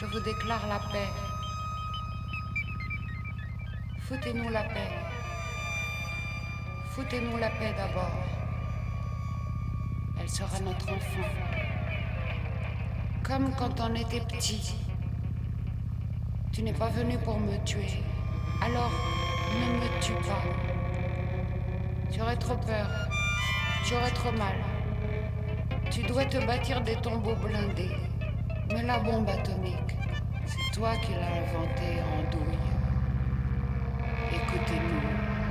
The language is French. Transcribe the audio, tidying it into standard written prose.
Je vous déclare la paix. Foutez-nous la paix. Foutez-nous la paix d'abord. Elle sera notre enfant. Comme quand on était petit. Tu n'es pas venu pour me tuer. Alors, ne me tue pas. Tu aurais trop peur. Tu aurais trop mal. Tu dois te bâtir des tombeaux blindés. Mais la bombe atomique, c'est toi qui l'as inventée en douille. Écoutez-nous.